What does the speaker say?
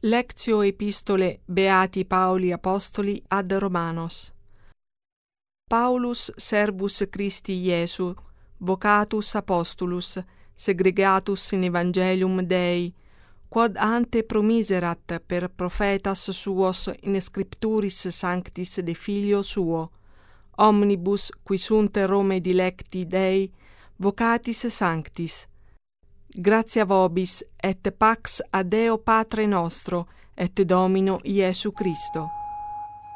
Lectio epistole Beati Pauli Apostoli ad Romanos. Paulus servus Christi Iesu, vocatus apostolus, segregatus in evangelium Dei, quod ante promiserat per prophetas suos in scripturis sanctis de Filio suo, omnibus qui sunt Romae dilecti Dei, vocatis sanctis. Gratia vobis et pax a Deo Patre nostro et Domino Iesu Christo.